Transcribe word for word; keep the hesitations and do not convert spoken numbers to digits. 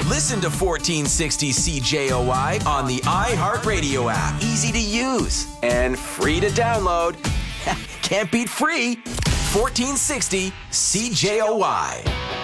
Listen to fourteen sixty C J O Y on the iHeartRadio app. Easy to use and free to download. Can't beat free. fourteen sixty C J O Y.